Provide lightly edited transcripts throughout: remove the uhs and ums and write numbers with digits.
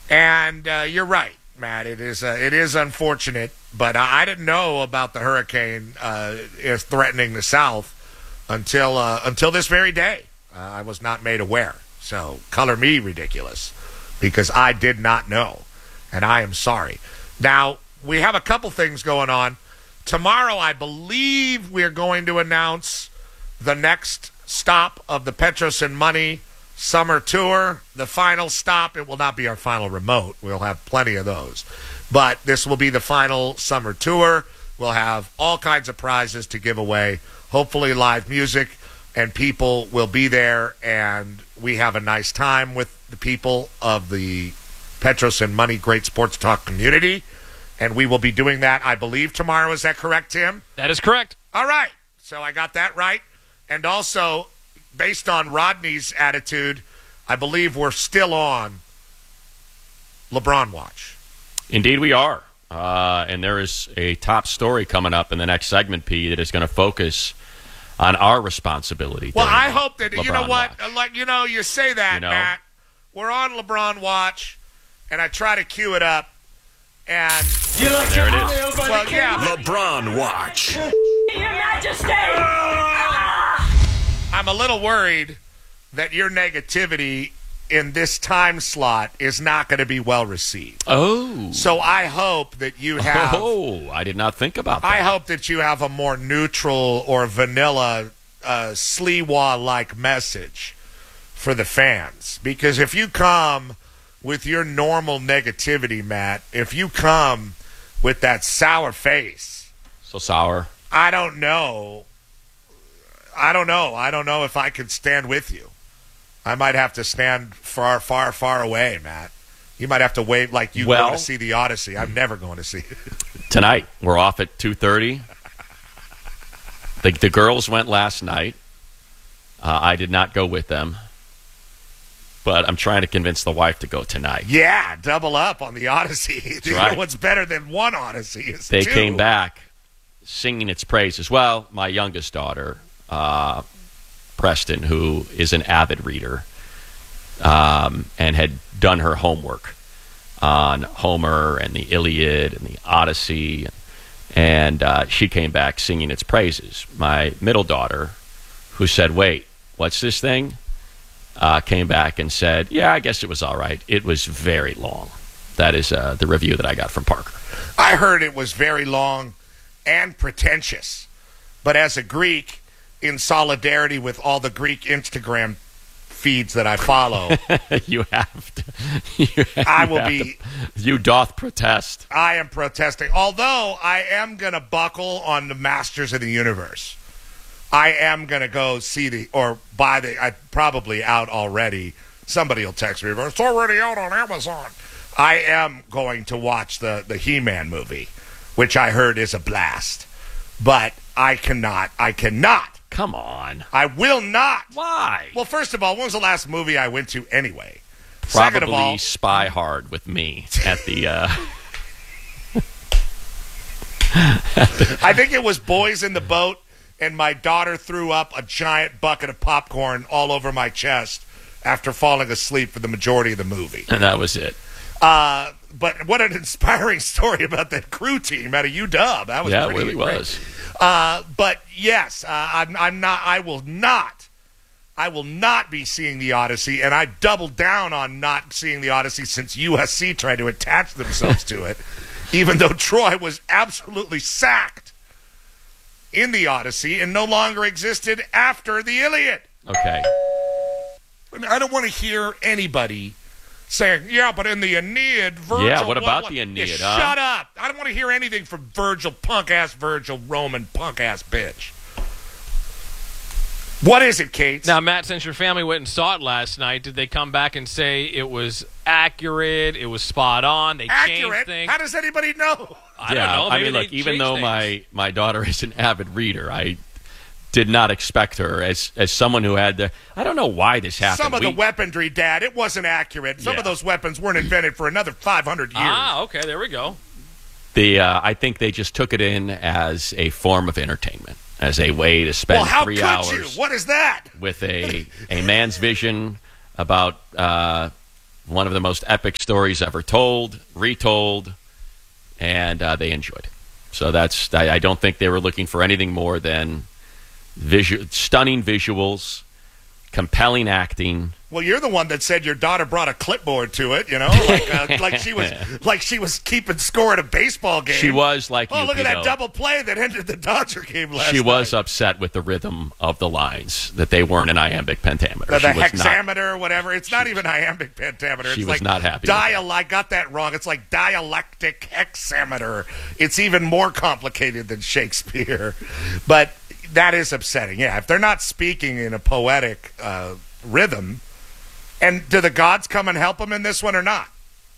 And you're right, Matt. It is unfortunate, but I didn't know about the hurricane is threatening the South until this very day. I was not made aware. So color me ridiculous because I did not know, and I am sorry. Now, we have a couple things going on. Tomorrow, I believe we're going to announce the next stop of the Petros and Money Summer Tour, the final stop. It will not be our final remote. We'll have plenty of those. But this will be the final summer tour. We'll have all kinds of prizes to give away, hopefully live music, and people will be there, and we have a nice time with the people of the Petros and Money Great Sports Talk community, and we will be doing that, I believe, tomorrow. Is that correct, Tim? That is correct. All right. So I got that right. And also, based on Rodney's attitude, I believe we're still on LeBron Watch. Indeed we are. And there is a top story coming up in the next segment, P, that is going to focus on our responsibility. Well, I hope that, LeBron you know what, Watch. like, you say that, Matt. We're on LeBron Watch, and I try to cue it up, and there it is. Well, yeah. LeBron Watch. Your Majesty! I'm a little worried that your negativity in this time slot is not going to be well received. Oh. So I hope that you have... Oh, I did not think about that. I hope that you have a more neutral or vanilla Sliwa-like message for the fans. Because if you come with your normal negativity, Matt, if you come with that sour face... So sour. I don't know. I don't know if I could stand with you. I might have to stand far, far, far away, Matt. You might have to wait like you go to see the Odyssey. I'm never going to see it. Tonight, we're off at 2:30. The girls went last night. I did not go with them. But I'm trying to convince the wife to go tonight. Yeah, double up on the Odyssey. You right. know what's better than one Odyssey is They two. came back singing its praises. Well, my youngest daughter, Preston, who is an avid reader, and had done her homework on Homer and the Iliad and the Odyssey, and she came back singing its praises. My middle daughter, who said, "Wait, what's this thing?" Came back and said, "Yeah, I guess it was all right. It was very long." That is the review that I got from Parker. I heard it was very long and pretentious. But as a Greek, in solidarity with all the Greek Instagram feeds that I follow, you have to. You doth protest. I am protesting. Although I am going to buckle on the Masters of the Universe. I am going to go see I probably out already. Somebody will text me, it's already out on Amazon. I am going to watch the He-Man movie, which I heard is a blast. But I cannot. Come on. I will not. Why? Well, first of all, when was the last movie I went to anyway? Probably Second of all, Spy Hard with me at the... I think it was Boys in the Boat, and my daughter threw up a giant bucket of popcorn all over my chest after falling asleep for the majority of the movie. And that was it. But what an inspiring story about that crew team out of UW. That was it pretty really great. was. But yes, I'm not. I will not be seeing the Odyssey, and I doubled down on not seeing the Odyssey since USC tried to attach themselves to it, even though Troy was absolutely sacked in the Odyssey and no longer existed after the Iliad. Okay. I don't want to hear anybody saying, yeah, but in the Aeneid, Virgil... Yeah, what about the Aeneid, Yeah, shut up. I don't want to hear anything from Virgil, punk-ass Virgil, Roman, punk-ass bitch. What is it, Kate? Now, Matt, since your family went and saw it last night, did they come back and say it was accurate, it was spot on, they changed things? How does anybody know? I don't know. Maybe look, they even changed though things. my daughter is an avid reader, I did not expect her as someone who had the... I don't know why this happened. Some of the weaponry, Dad, it wasn't accurate. Some of those weapons weren't invented for another 500 years. Ah, okay, there we go. I think they just took it in as a form of entertainment, as a way to spend 3 hours. You? What is that? With a man's vision about one of the most epic stories ever told, retold, and they enjoyed it. So I don't think they were looking for anything more than stunning visuals, compelling acting. Well, you're the one that said your daughter brought a clipboard to it, like she was keeping score at a baseball game. She was like, oh, look at that double play that ended the Dodger game last night. She was upset with the rhythm of the lines, that they weren't an iambic pentameter. The hexameter, whatever. It's not even iambic pentameter. She it's was like not happy. I got that wrong. It's like dialectic hexameter. It's even more complicated than Shakespeare. But that is upsetting. Yeah, if they're not speaking in a poetic rhythm. And do the gods come and help them in this one or not?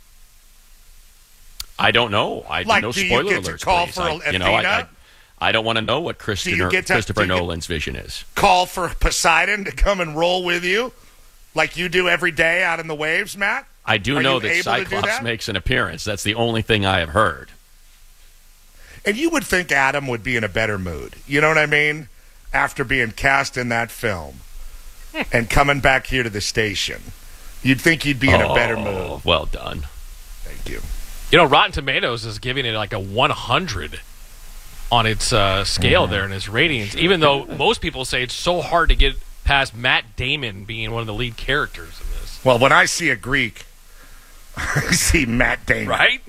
I don't know. No do spoiler you get alerts, to call please. for Athena? I don't want to know what Christopher Nolan's vision is. Call for Poseidon to come and roll with you like you do every day out in the waves, Matt? I do know that Cyclops makes an appearance. That's the only thing I have heard. And you would think Adam would be in a better mood. You know what I mean? After being cast in that film. And coming back here to the station. You'd think you'd be in a better mood. Well done. Thank you. You know, Rotten Tomatoes is giving it like a 100 on its scale there in its ratings, even though most people say it's so hard to get past Matt Damon being one of the lead characters in this. Well, when I see a Greek, I see Matt Damon. Right?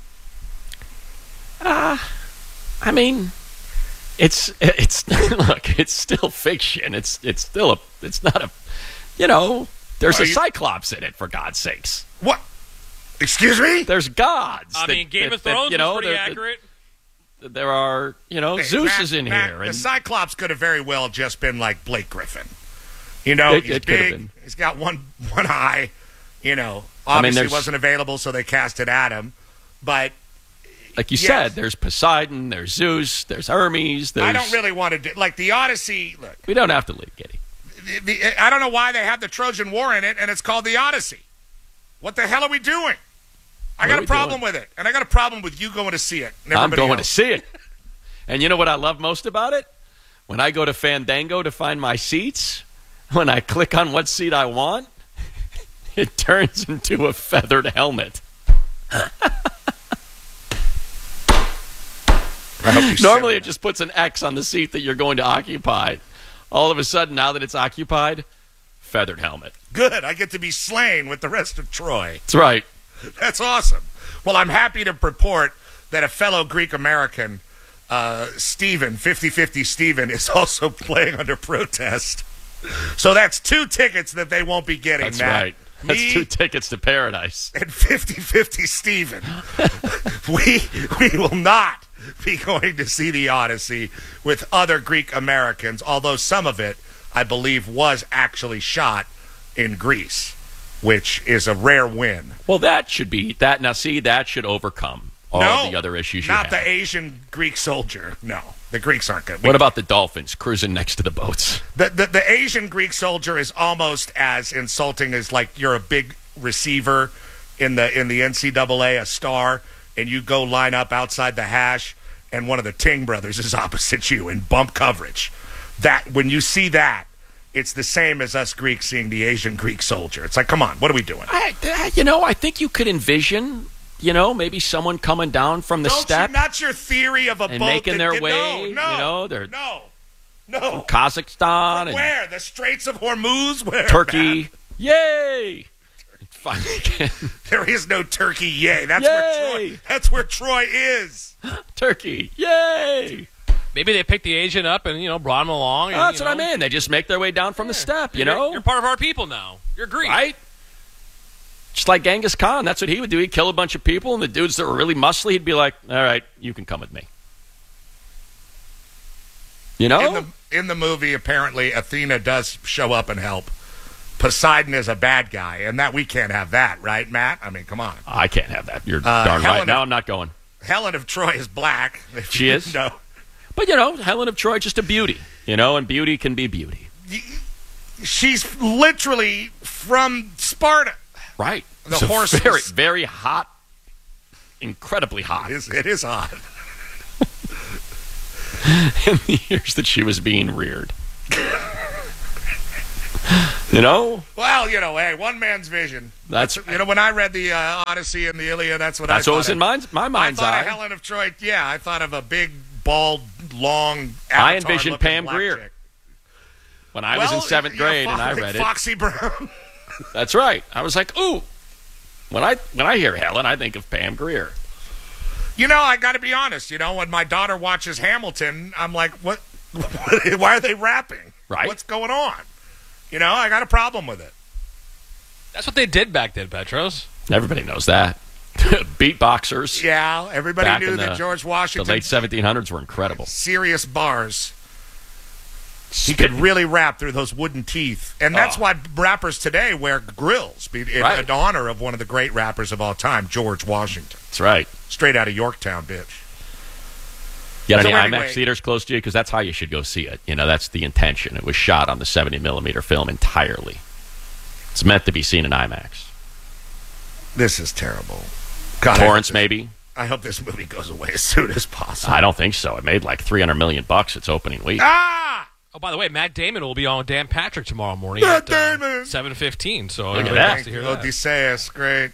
I mean... It's look, it's still fiction. It's not a, there's a Cyclops in it, for God's sakes. What? Excuse me? There's gods. I mean, Game of Thrones is pretty accurate. There are, Zeus is in here. The Cyclops could have very well just been like Blake Griffin. He's big. He's got one eye. Obviously wasn't available, so they casted Adam. But like you said, there's Poseidon, there's Zeus, there's Hermes. I don't really want to do like the Odyssey. Look, we don't have to leave, Giddy. I don't know why they have the Trojan War in it, and it's called the Odyssey. What the hell are we doing? I got a problem with it, and I got a problem with you going to see it. I'm going to see it. And you know what I love most about it? When I go to Fandango to find my seats, when I click on what seat I want, it turns into a feathered helmet. Normally it just puts an X on the seat that you're going to occupy. All of a sudden, now that it's occupied, feathered helmet. Good. I get to be slain with the rest of Troy. That's right. That's awesome. Well, I'm happy to report that a fellow Greek-American, Steven, 50-50 Steven, is also playing under protest. So that's 2 tickets that they won't be getting, That's Matt. right. That's 2 tickets to paradise. And 50-50 Steven. we will not be going to see the Odyssey with other Greek Americans, although some of it, I believe, was actually shot in Greece, which is a rare win. Well, that should be that. Now, see, that should overcome all of the other issues you have. Not the Asian Greek soldier. No, the Greeks aren't good. What about the dolphins cruising next to the boats? The Asian Greek soldier is almost as insulting as like you're a big receiver in the NCAA, a star, and you go line up outside the hash, and one of the Ting brothers is opposite you in bump coverage. That when you see that, it's the same as us Greeks seeing the Asian Greek soldier. It's like, come on, what are we doing? I think you could envision, maybe someone coming down from the step. Not your theory of a and boat making their way. They're no. Kazakhstan. Where? And the Straits of Hormuz? Where? Turkey. Man? Yay! There is no Turkey. Yay! That's where Troy is. Turkey. Yay! Maybe they picked the Asian up and brought him along. And, that's what I mean. They just make their way down from the step. You're part of our people now. You're Greek, right? Just like Genghis Khan. That's what he would do. He'd kill a bunch of people, and the dudes that were really muscly, he'd be like, "All right, you can come with me." In the movie, apparently Athena does show up and help. Poseidon is a bad guy, and that we can't have that, right, Matt? I mean, come on. I can't have that. You're darn right. Now I'm not going. Helen of Troy is black. She is? No. But, Helen of Troy, just a beauty, and beauty can be beauty. She's literally from Sparta. Right. The horses. Very, very hot, incredibly hot. It is hot. In the years that she was being reared. You know? Well, hey, one man's vision. That's when I read the Odyssey and the Iliad, that's what I thought. That's what was in my mind's I thought eye. of Helen of Troy. Yeah, I thought of a big, bald, long. I envisioned Pam black Grier chick. when I was in 7th grade and I read it. Foxy Brown. That's right. I was like, ooh. When I hear Helen, I think of Pam Grier. I got to be honest. When my daughter watches Hamilton, I'm like, what? Why are they rapping? Right. What's going on? I got a problem with it. That's what they did back then, Petros. Everybody knows that. Beatboxers. Yeah, everybody back knew in that George Washington. The late 1700s were incredible. Serious bars. He could really rap through those wooden teeth. And that's why rappers today wear grills in honor of one of the great rappers of all time, George Washington. That's right. Straight out of Yorktown, bitch. You got So any anyway- IMAX theaters close to you? Because that's how you should go see it. That's the intention. It was shot on the 70-millimeter film entirely. It's meant to be seen in IMAX. This is terrible. God, Torrance, maybe? I hope this movie goes away as soon as possible. I don't think so. It made like $300 million its opening week. Ah! Oh, by the way, Matt Damon will be on with Dan Patrick tomorrow morning Matt at Damon! 7:15. So Look at everybody that. wants to hear that. Odysseus, great.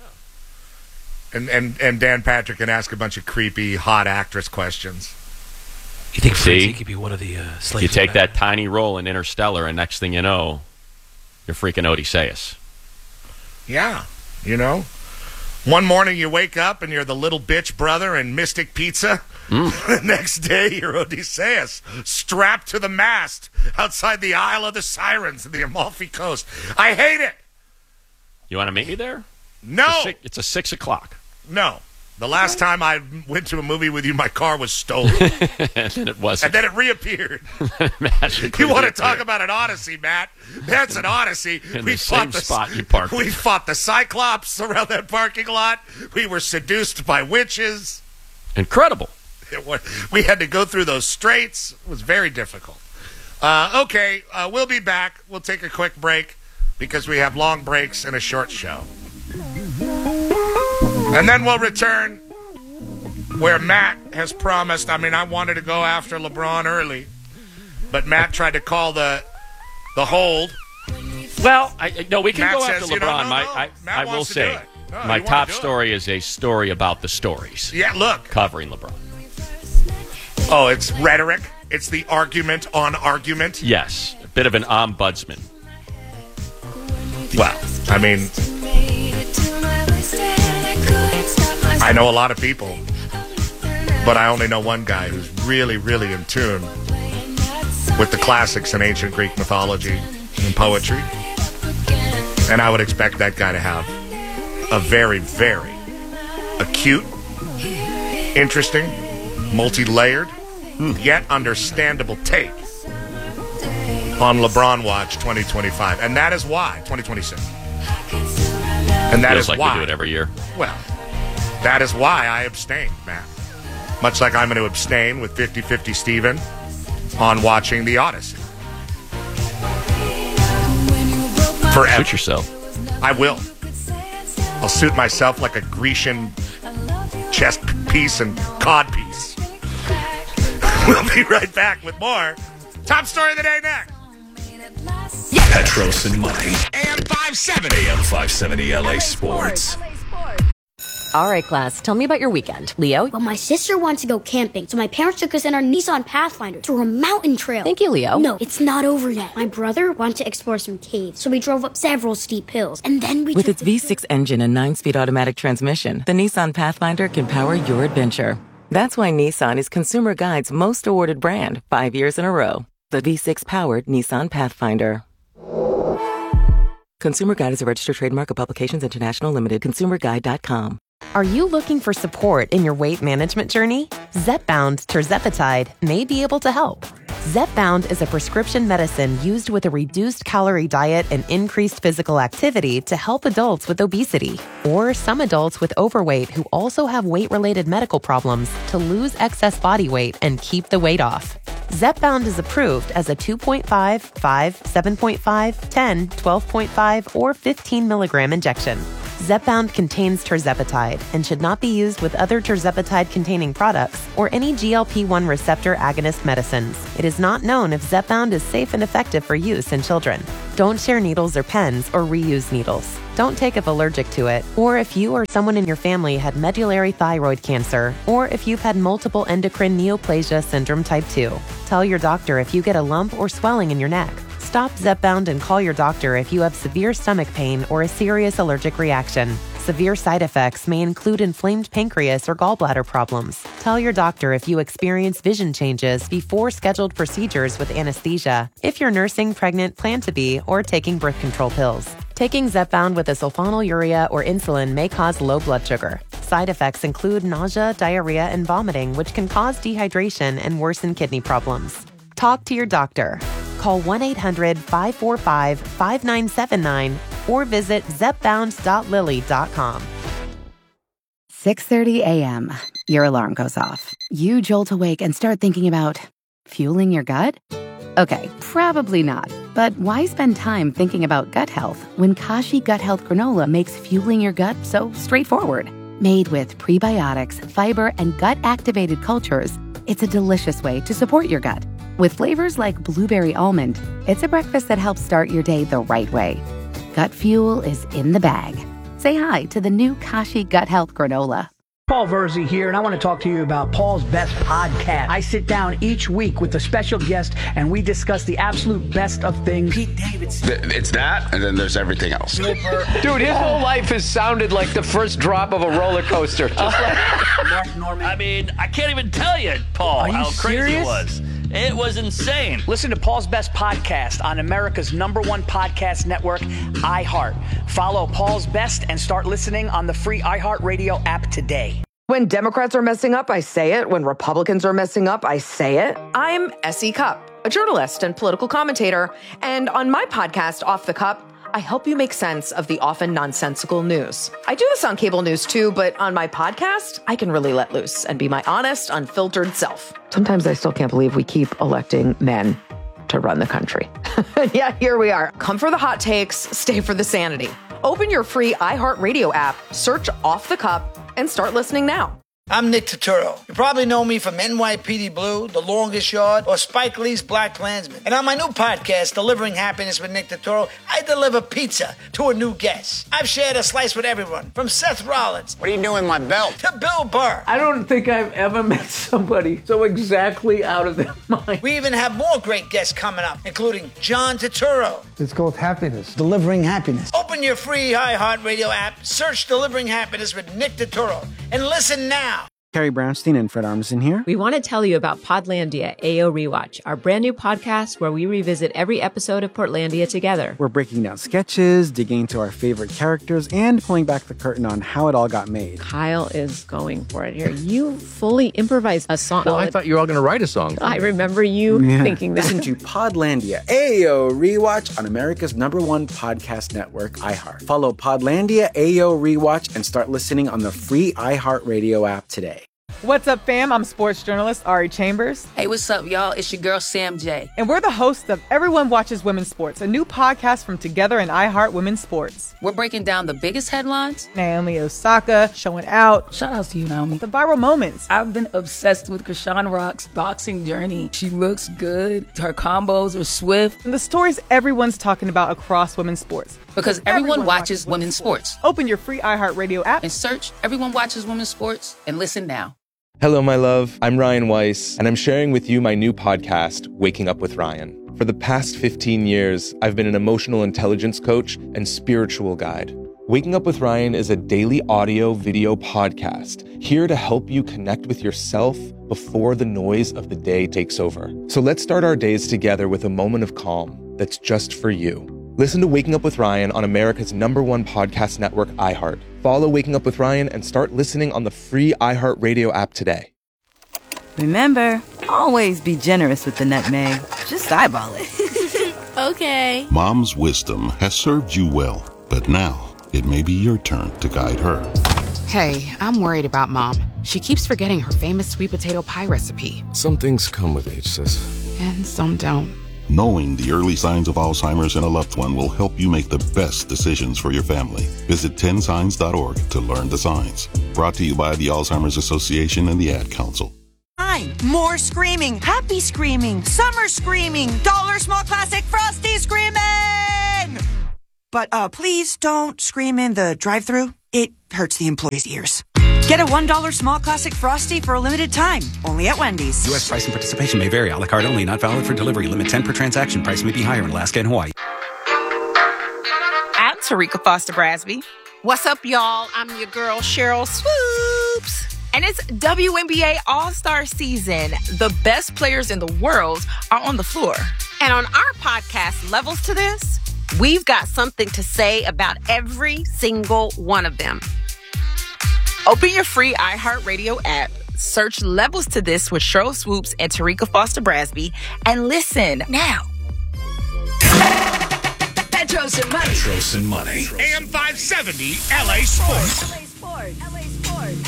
And Dan Patrick can ask a bunch of creepy, hot actress questions. You think See? Fritzy could be one of the slaves? You take of that tiny role in Interstellar, and next thing you know, you're freaking Odysseus. Yeah, One morning you wake up and you're the little bitch brother in Mystic Pizza. The next day you're Odysseus, strapped to the mast outside the Isle of the Sirens in the Amalfi Coast. I hate it. You want to meet me there? No. It's a 6 o'clock. No. The last time I went to a movie with you, my car was stolen. And then it wasn't. And then it reappeared. Magically You want to reappeared. talk about an odyssey, Matt? That's an odyssey. In the same spot you parked We it. fought the Cyclops around that parking lot. We were seduced by witches. Incredible. We had to go through those straits. It was very difficult. Okay, we'll be back. We'll take a quick break because we have long breaks and a short show. And then we'll return where Matt has promised. I mean, I wanted to go after LeBron early, but Matt tried to call the hold. Well, no, we can Matt go says, after LeBron. Matt I will wants to do say, it. No, my you wanna top do it. story is a story about the stories Yeah, look. covering LeBron. Oh, it's rhetoric. It's the argument on argument. Yes, a bit of an ombudsman. Well, I mean, I know a lot of people, but I only know one guy who's really, really in tune with the classics in ancient Greek mythology and poetry. And I would expect that guy to have a very, very acute, interesting, multi-layered, yet understandable take on LeBron Watch 2025. And that is why, 2026. And that Feels is like why. we do it every year. Well, that is why I abstained, Matt. Much like I'm going to abstain with 50-50 Steven on watching The Odyssey. Forever. Shoot yourself. I will. I'll suit myself like a Grecian chest piece and cod piece. We'll be right back with more Top Story of the Day next. Petros and Money. AM 570. AM 570 LA Sports. All right, class, tell me about your weekend. Leo? Well, my sister wanted to go camping, so my parents took us in our Nissan Pathfinder through a mountain trail. Thank you, Leo. No, it's not over yet. My brother wanted to explore some caves, so we drove up several steep hills, and then we With took its V6 engine and 9-speed automatic transmission, the Nissan Pathfinder can power your adventure. That's why Nissan is Consumer Guide's most awarded brand 5 years in a row. The V6-powered Nissan Pathfinder. Consumer Guide is a registered trademark of Publications International Limited. ConsumerGuide.com. Are you looking for support in your weight management journey? Zepbound tirzepatide may be able to help. Zepbound is a prescription medicine used with a reduced calorie diet and increased physical activity to help adults with obesity or some adults with overweight who also have weight-related medical problems to lose excess body weight and keep the weight off. Zepbound is approved as a 2.5, 5, 7.5, 10, 12.5, or 15 milligram injection. Zepbound contains tirzepatide and should not be used with other tirzepatide-containing products or any GLP-1 receptor agonist medicines. It is not known if Zepbound is safe and effective for use in children. Don't share needles or pens or reuse needles. Don't take if allergic to it, or if you or someone in your family had medullary thyroid cancer, or if you've had multiple endocrine neoplasia syndrome type 2. Tell your doctor if you get a lump or swelling in your neck. Stop Zepbound and call your doctor if you have severe stomach pain or a serious allergic reaction. Severe side effects may include inflamed pancreas or gallbladder problems. Tell your doctor if you experience vision changes before scheduled procedures with anesthesia, if you're nursing, pregnant, plan to be, or taking birth control pills. Taking Zepbound with a sulfonylurea or insulin may cause low blood sugar. Side effects include nausea, diarrhea, and vomiting, which can cause dehydration and worsen kidney problems. Talk to your doctor. Call 1-800-545-5979 or visit zepbound.lilly.com. 6:30 a.m. Your alarm goes off. You jolt awake and start thinking about fueling your gut? Okay, probably not. But why spend time thinking about gut health when Kashi Gut Health Granola makes fueling your gut so straightforward? Made with prebiotics, fiber, and gut-activated cultures, it's a delicious way to support your gut. With flavors like blueberry almond, it's a breakfast that helps start your day the right way. Gut fuel is in the bag. Say hi to the new Kashi Gut Health Granola. Paul Verzi here, and I want to talk to you about Paul's Best Podcast. I sit down each week with a special guest, and we discuss the absolute best of things. Pete Davidson. It's that, and then there's everything else. Dude, his whole life has sounded like the first drop of a roller coaster. Mark Norman. I mean, I can't even tell you, Paul, how crazy it was. It was insane. Listen to Paul's Best Podcast on America's #1 podcast network, iHeart. Follow Paul's Best and start listening on the free iHeartRadio app today. When Democrats are messing up, I say it. When Republicans are messing up, I say it. I'm S.E. Cupp, a journalist and political commentator. And on my podcast, Off the Cup, I help you make sense of the often nonsensical news. I do this on cable news too, but on my podcast, I can really let loose and be my honest, unfiltered self. Sometimes I still can't believe we keep electing men to run the country. Yeah, here we are. Come for the hot takes, stay for the sanity. Open your free iHeartRadio app, search Off the Cup, and start listening now. I'm Nick Turturro. You probably know me from NYPD Blue, The Longest Yard, or Spike Lee's Black Klansman. And on my new podcast, Delivering Happiness with Nick Turturro, I deliver pizza to a new guest. I've shared a slice with everyone, from Seth Rollins. What are you doing with my belt? To Bill Burr. I don't think I've ever met somebody so exactly out of their mind. We even have more great guests coming up, including John Turturro. It's called Happiness. Delivering Happiness. Open your free iHeartRadio app, search Delivering Happiness with Nick Turturro, and listen now. Carrie Brownstein and Fred Armisen here. We want to tell you about Podlandia AO Rewatch, our brand new podcast where we revisit every episode of Portlandia together. We're breaking down sketches, digging into our favorite characters, and pulling back the curtain on how it all got made. Kyle is going for it here. You fully improvised a song. Well, I thought you were all going to write a song. I remember you thinking that. Listen to Podlandia AO Rewatch on America's #1 podcast network, iHeart. Follow Podlandia AO Rewatch and start listening on the free iHeartRadio app today. What's up, fam? I'm sports journalist Ari Chambers. Hey, what's up, y'all? It's your girl, Sam J. And we're the hosts of Everyone Watches Women's Sports, a new podcast from Together and iHeart Women's Sports. We're breaking down the biggest headlines. Naomi Osaka showing out. Shout out to you, Naomi. The viral moments. I've been obsessed with Krishan Rock's boxing journey. She looks good. Her combos are swift. And the stories everyone's talking about across women's sports. Because everyone watches women's sports. Open your free iHeartRadio app and search Everyone Watches Women's Sports and listen now. Hello, my love. I'm Ryan Weiss, and I'm sharing with you my new podcast, Waking Up with Ryan. For the past 15 years, I've been an emotional intelligence coach and spiritual guide. Waking Up with Ryan is a daily audio-video podcast here to help you connect with yourself before the noise of the day takes over. So let's start our days together with a moment of calm that's just for you. Listen to Waking Up with Ryan on America's #1 podcast network, iHeart. Follow Waking Up with Ryan and start listening on the free iHeartRadio app today. Remember, always be generous with the nutmeg. Just eyeball it. Okay. Mom's wisdom has served you well, but now it may be your turn to guide her. Hey, I'm worried about Mom. She keeps forgetting her famous sweet potato pie recipe. Some things come with age, sis. And some don't. Knowing the early signs of Alzheimer's in a loved one will help you make the best decisions for your family. Visit 10signs.org to learn the signs. Brought to you by the Alzheimer's Association and the Ad Council. More screaming, happy screaming, summer screaming, dollar small classic Frosty screaming! But please don't scream in the drive-thru. It hurts the employees' ears. Get a $1 small classic Frosty for a limited time. Only at Wendy's. U.S. price and participation may vary. A la carte only. Not valid for delivery. Limit 10 per transaction. Price may be higher in Alaska and Hawaii. I'm Tarika Foster Brasby. What's up, y'all? I'm your girl, Cheryl Swoops. And it's WNBA All-Star season. The best players in the world are on the floor. And on our podcast, Levels to This, we've got something to say about every single one of them. Open your free iHeartRadio app, search Levels to This with Cheryl Swoops and Tarika Foster Brasby, and listen now. Petros and Money. Petros and Money. AM 570, LA Sports. LA Sports. LA